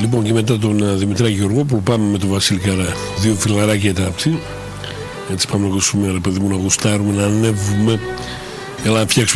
Λοιπόν, και μετά τον Δημητράκη Γεωργόπουλο πάμε με τον Βασίλη Καρά. Δύο φιλαράκια τάψη. Έτσι πάμε να ακούσουμε, ρε παιδί μου, να γουστάρουμε, να ανέβουμε. Έλα να φτιάξουμε